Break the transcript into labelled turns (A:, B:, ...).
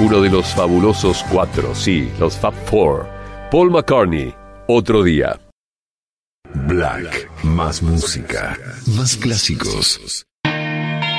A: Uno de los fabulosos cuatro, sí, los Fab Four. Paul McCartney, Otro Día.
B: Black, más música, más clásicos.